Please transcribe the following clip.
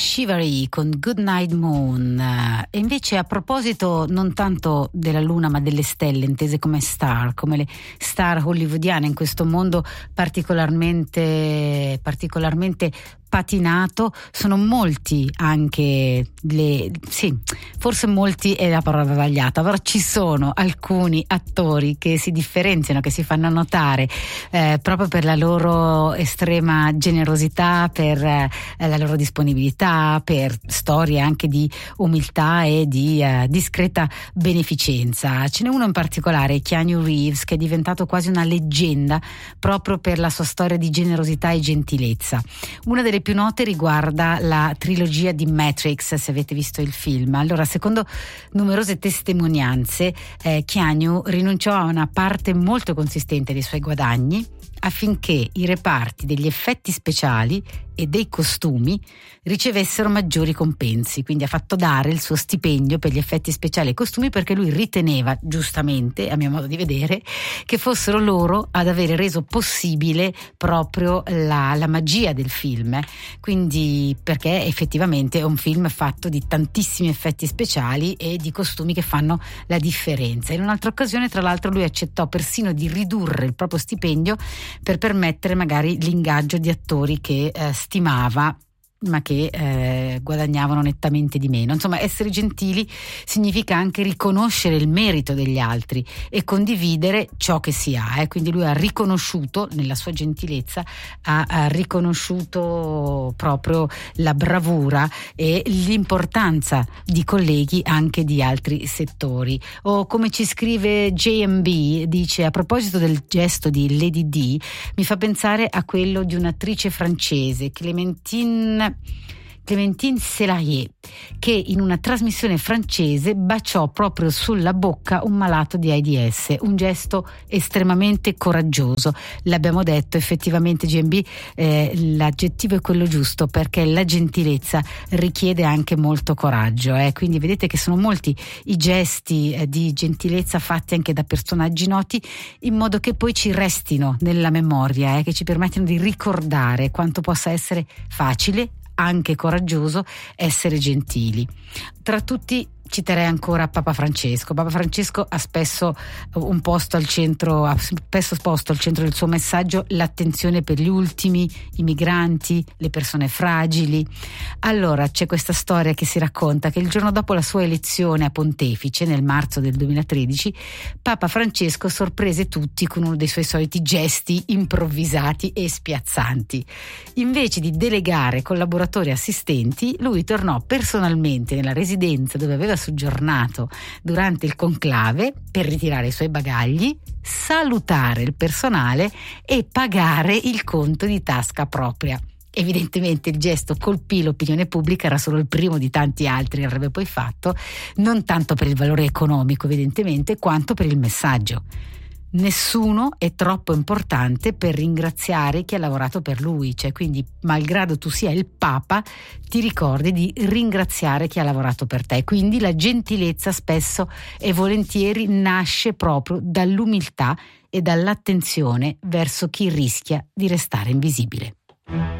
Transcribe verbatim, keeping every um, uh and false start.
Shivery con Good Night Moon. E invece, a proposito non tanto della luna ma delle stelle, intese come star, come le star hollywoodiane in questo mondo particolarmente particolarmente patinato, sono molti anche le sì, forse molti è la parola sbagliata, però ci sono alcuni attori che si differenziano, che si fanno notare eh, proprio per la loro estrema generosità, per eh, la loro disponibilità, per storie anche di umiltà e di eh, discreta beneficenza. Ce n'è uno in particolare, Keanu Reeves, che è diventato quasi una leggenda proprio per la sua storia di generosità e gentilezza. Una delle più note riguarda la trilogia di Matrix, se avete visto il film. Allora, secondo numerose testimonianze, eh, Keanu rinunciò a una parte molto consistente dei suoi guadagni affinché i reparti degli effetti speciali e dei costumi ricevessero maggiori compensi, quindi ha fatto dare il suo stipendio per gli effetti speciali e costumi perché lui riteneva, giustamente a mio modo di vedere, che fossero loro ad avere reso possibile proprio la, la magia del film, quindi perché effettivamente è un film fatto di tantissimi effetti speciali e di costumi che fanno la differenza. In un'altra occasione, tra l'altro, lui accettò persino di ridurre il proprio stipendio per permettere magari l'ingaggio di attori che eh, stimava ma che eh, guadagnavano nettamente di meno. Insomma, essere gentili significa anche riconoscere il merito degli altri e condividere ciò che si ha, eh. Quindi lui ha riconosciuto, nella sua gentilezza, ha, ha riconosciuto proprio la bravura e l'importanza di colleghi anche di altri settori. O come ci scrive J M B, dice: a proposito del gesto di Lady Di, mi fa pensare a quello di un'attrice francese, Clémentine Clémentine Sélarié, che in una trasmissione francese baciò proprio sulla bocca un malato di AIDS, un gesto estremamente coraggioso. L'abbiamo detto, effettivamente, G M B, eh, l'aggettivo è quello giusto, perché la gentilezza richiede anche molto coraggio, eh. Quindi vedete che sono molti i gesti eh, di gentilezza fatti anche da personaggi noti, in modo che poi ci restino nella memoria, eh, che ci permettono di ricordare quanto possa essere facile, anche coraggioso, essere gentili. Tra tutti citerei ancora Papa Francesco. Papa Francesco ha spesso un posto al centro, ha spesso posto al centro del suo messaggio l'attenzione per gli ultimi, i migranti, le persone fragili. Allora c'è questa storia che si racconta che il giorno dopo la sua elezione a pontefice, nel marzo del duemilatredici, Papa Francesco sorprese tutti con uno dei suoi soliti gesti improvvisati e spiazzanti. Invece di delegare collaboratori e assistenti, lui tornò personalmente nella residenza dove aveva soggiornato durante il conclave per ritirare i suoi bagagli, salutare il personale e pagare il conto di tasca propria. Evidentemente il gesto colpì l'opinione pubblica, era solo il primo di tanti altri che avrebbe poi fatto, non tanto per il valore economico evidentemente, quanto per il messaggio. Nessuno è troppo importante per ringraziare chi ha lavorato per lui, cioè, quindi, malgrado tu sia il Papa, ti ricordi di ringraziare chi ha lavorato per te. Quindi la gentilezza spesso e volentieri nasce proprio dall'umiltà e dall'attenzione verso chi rischia di restare invisibile.